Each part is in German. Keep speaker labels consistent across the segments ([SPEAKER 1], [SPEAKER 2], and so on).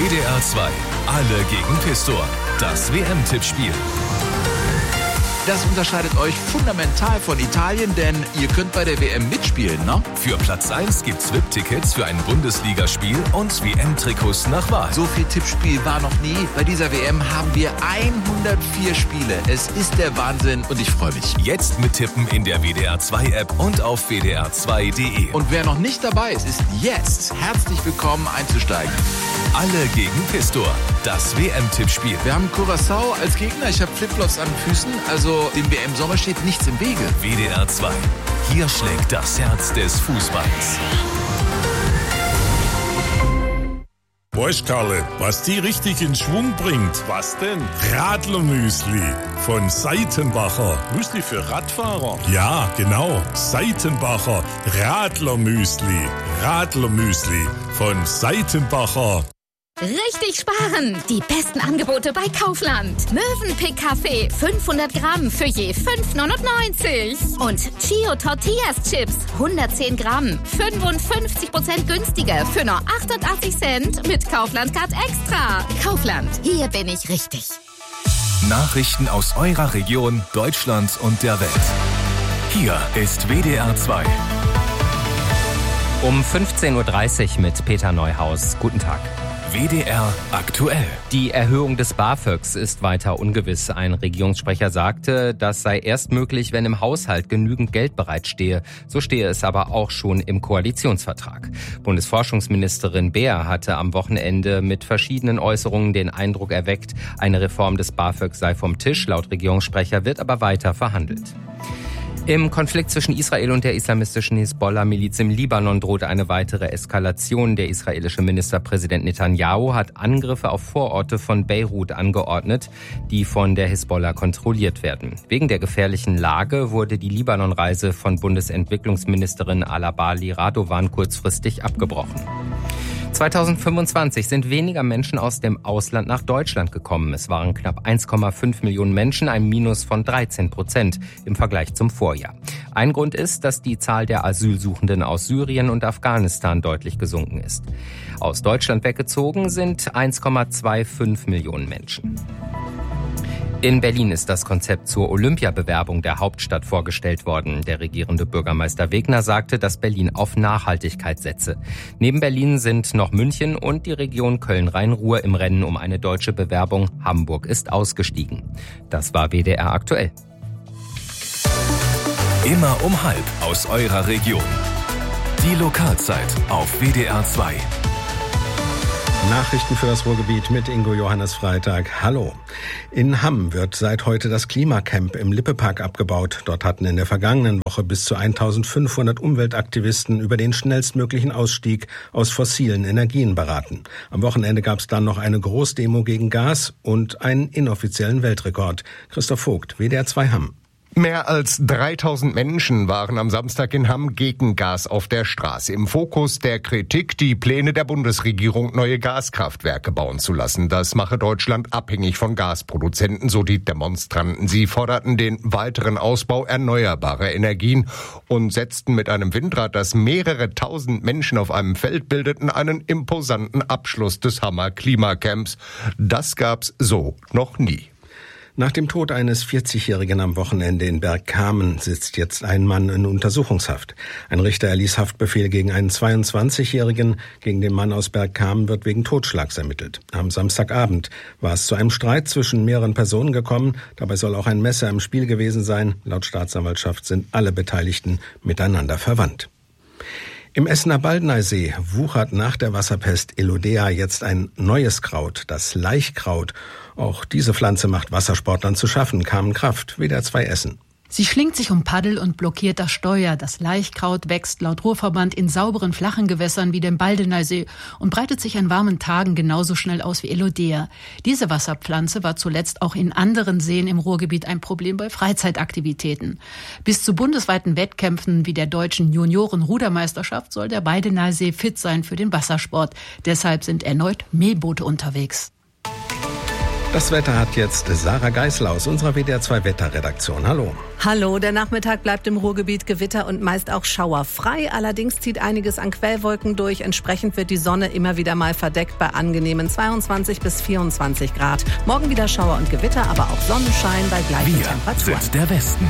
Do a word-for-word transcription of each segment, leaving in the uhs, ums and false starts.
[SPEAKER 1] W D R zwei. Alle gegen Pistor. Das W M-Tippspiel.
[SPEAKER 2] Das unterscheidet euch fundamental von Italien, denn ihr könnt bei der W M mitspielen, ne?
[SPEAKER 1] Für Platz eins gibt's V I P-Tickets für ein Bundesligaspiel und W M-Trikots nach Wahl.
[SPEAKER 2] So viel Tippspiel war noch nie. Bei dieser W M haben wir hundertvier Spiele. Es ist der Wahnsinn und ich freue mich.
[SPEAKER 1] Jetzt mittippen in der W D R zwei App und auf w d r zwei punkt d e.
[SPEAKER 2] Und wer noch nicht dabei ist, ist jetzt herzlich willkommen einzusteigen.
[SPEAKER 1] Alle gegen Pistor. Das W M-Tippspiel.
[SPEAKER 2] Wir haben Curaçao als Gegner. Ich habe Flipflops an den Füßen. Also dem W M-Sommer steht nichts im Wege.
[SPEAKER 1] W D R zwei. Hier schlägt das Herz des Fußballs.
[SPEAKER 3] Weißt Karle, was die richtig in Schwung bringt?
[SPEAKER 4] Was denn?
[SPEAKER 3] Radlermüsli von Seitenbacher.
[SPEAKER 4] Müsli für Radfahrer?
[SPEAKER 3] Ja, genau. Seitenbacher Radlermüsli. Radlermüsli von Seitenbacher.
[SPEAKER 5] Richtig sparen! Die besten Angebote bei Kaufland. Mövenpick Kaffee fünfhundert Gramm für je fünf neunundneunzig. Und Chio Tortillas Chips hundertzehn Gramm, fünfundfünfzig Prozent günstiger für nur achtundachtzig Cent mit Kaufland Card Extra. Kaufland, hier bin ich richtig.
[SPEAKER 1] Nachrichten aus eurer Region, Deutschland und der Welt. Hier ist W D R zwei.
[SPEAKER 6] Um fünfzehn Uhr dreißig mit Peter Neuhaus. Guten Tag.
[SPEAKER 1] W D R aktuell.
[SPEAKER 6] Die Erhöhung des BAföGs ist weiter ungewiss. Ein Regierungssprecher sagte, das sei erst möglich, wenn im Haushalt genügend Geld bereitstehe. So stehe es aber auch schon im Koalitionsvertrag. Bundesforschungsministerin Beer hatte am Wochenende mit verschiedenen Äußerungen den Eindruck erweckt, eine Reform des BAföG sei vom Tisch. Laut Regierungssprecher wird aber weiter verhandelt. Im Konflikt zwischen Israel und der islamistischen Hisbollah-Miliz im Libanon droht eine weitere Eskalation. Der israelische Ministerpräsident Netanyahu hat Angriffe auf Vororte von Beirut angeordnet, die von der Hisbollah kontrolliert werden. Wegen der gefährlichen Lage wurde die Libanon-Reise von Bundesentwicklungsministerin Alabali Radovan kurzfristig abgebrochen. zweitausendfünfundzwanzig sind weniger Menschen aus dem Ausland nach Deutschland gekommen. Es waren knapp eins Komma fünf Millionen Menschen, ein Minus von dreizehn Prozent im Vergleich zum Vorjahr. Ein Grund ist, dass die Zahl der Asylsuchenden aus Syrien und Afghanistan deutlich gesunken ist. Aus Deutschland weggezogen sind eins Komma fünfundzwanzig Millionen Menschen. In Berlin ist das Konzept zur Olympiabewerbung der Hauptstadt vorgestellt worden. Der regierende Bürgermeister Wegner sagte, dass Berlin auf Nachhaltigkeit setze. Neben Berlin sind noch München und die Region Köln-Rhein-Ruhr im Rennen um eine deutsche Bewerbung. Hamburg ist ausgestiegen. Das war W D R aktuell.
[SPEAKER 1] Immer um halb aus eurer Region. Die Lokalzeit auf W D R zwei.
[SPEAKER 7] Nachrichten für das Ruhrgebiet mit Ingo Johannes Freitag. Hallo. In Hamm wird seit heute das Klimacamp im Lippepark abgebaut. Dort hatten in der vergangenen Woche bis zu eintausendfünfhundert Umweltaktivisten über den schnellstmöglichen Ausstieg aus fossilen Energien beraten. Am Wochenende gab es dann noch eine Großdemo gegen Gas und einen inoffiziellen Weltrekord. Christoph Vogt, W D R zwei Hamm.
[SPEAKER 8] Mehr als dreitausend Menschen waren am Samstag in Hamm gegen Gas auf der Straße. Im Fokus der Kritik die Pläne der Bundesregierung, neue Gaskraftwerke bauen zu lassen. Das mache Deutschland abhängig von Gasproduzenten, so die Demonstranten. Sie forderten den weiteren Ausbau erneuerbarer Energien und setzten mit einem Windrad, das mehrere tausend Menschen auf einem Feld bildeten, einen imposanten Abschluss des Hammer Klimacamps. Das gab's so noch nie.
[SPEAKER 7] Nach dem Tod eines vierzigjährigen am Wochenende in Bergkamen sitzt jetzt ein Mann in Untersuchungshaft. Ein Richter erließ Haftbefehl gegen einen zweiundzwanzigjährigen. Gegen den Mann aus Bergkamen wird wegen Totschlags ermittelt. Am Samstagabend war es zu einem Streit zwischen mehreren Personen gekommen. Dabei soll auch ein Messer im Spiel gewesen sein. Laut Staatsanwaltschaft sind alle Beteiligten miteinander verwandt. Im Essener Baldeneysee wuchert nach der Wasserpest Elodea jetzt ein neues Kraut, das Laichkraut. Auch diese Pflanze macht Wassersportlern zu schaffen. Carmen Kraft, W D R zwei Essen.
[SPEAKER 9] Sie schlingt sich um Paddel und blockiert das Steuer. Das Laichkraut wächst laut Ruhrverband in sauberen, flachen Gewässern wie dem Baldeneysee und breitet sich an warmen Tagen genauso schnell aus wie Elodea. Diese Wasserpflanze war zuletzt auch in anderen Seen im Ruhrgebiet ein Problem bei Freizeitaktivitäten. Bis zu bundesweiten Wettkämpfen wie der deutschen Junioren-Rudermeisterschaft soll der Baldeneysee fit sein für den Wassersport. Deshalb sind erneut Mähboote unterwegs.
[SPEAKER 7] Das Wetter hat jetzt Sarah Geisler aus unserer W D R zwei Wetterredaktion. Hallo.
[SPEAKER 4] Hallo, der Nachmittag bleibt im Ruhrgebiet Gewitter und meist auch schauerfrei. Allerdings zieht einiges an Quellwolken durch. Entsprechend wird die Sonne immer wieder mal verdeckt bei angenehmen zweiundzwanzig bis vierundzwanzig Grad. Morgen wieder Schauer und Gewitter, aber auch Sonnenschein bei gleichen
[SPEAKER 1] Wir
[SPEAKER 4] Temperaturen.
[SPEAKER 1] sind der Westen.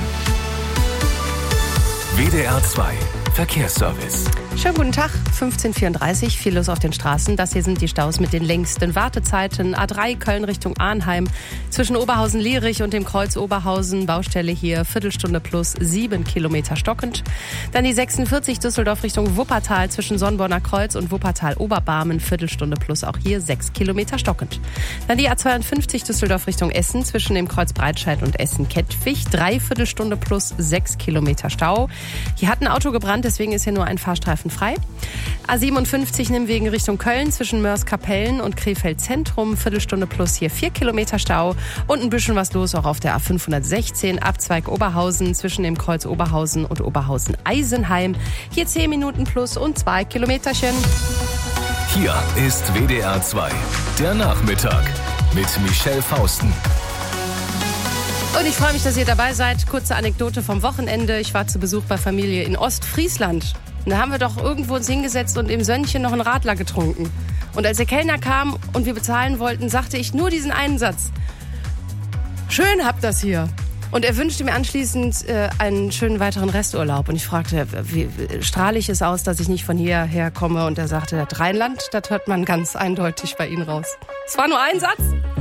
[SPEAKER 1] W D R zwei Verkehrsservice.
[SPEAKER 10] Schönen guten Tag, fünfzehn Uhr vierunddreißig, viel los auf den Straßen. Das hier sind die Staus mit den längsten Wartezeiten. A drei Köln Richtung Arnheim, zwischen Oberhausen-Lierich und dem Kreuz Oberhausen. Baustelle hier, Viertelstunde plus, sieben Kilometer stockend. Dann die sechsundvierzig Düsseldorf Richtung Wuppertal, zwischen Sonnborner Kreuz und Wuppertal-Oberbarmen. Viertelstunde plus, auch hier sechs Kilometer stockend. Dann die A zweiundfünfzig Düsseldorf Richtung Essen, zwischen dem Kreuz Breitscheid und Essen-Kettwig. Dreiviertelstunde plus, sechs Kilometer Stau. Hier hat ein Auto gebrannt, deswegen ist hier nur ein Fahrstreifen frei. A siebenundfünfzig Nimwegen Richtung Köln, zwischen Mörs-Kapellen und Krefeld Zentrum. Viertelstunde plus, hier vier Kilometer Stau. Und ein bisschen was los auch auf der A fünfhundertsechzehn, Abzweig Oberhausen, zwischen dem Kreuz Oberhausen und Oberhausen-Eisenheim. Hier zehn Minuten plus und zwei Kilometerchen.
[SPEAKER 1] Hier ist W D R zwei, der Nachmittag mit Michelle Fausten.
[SPEAKER 10] Und ich freue mich, dass ihr dabei seid. Kurze Anekdote vom Wochenende. Ich war zu Besuch bei Familie in Ostfriesland. Und da haben wir doch irgendwo uns hingesetzt und im Sönnchen noch einen Radler getrunken. Und als der Kellner kam und wir bezahlen wollten, sagte ich nur diesen einen Satz. Schön habt das hier. Und er wünschte mir anschließend äh, einen schönen weiteren Resturlaub. Und ich fragte, wie, wie strahle ich es aus, dass ich nicht von hierher komme? Und er sagte, das Rheinland, das hört man ganz eindeutig bei Ihnen raus. Es war nur ein Satz.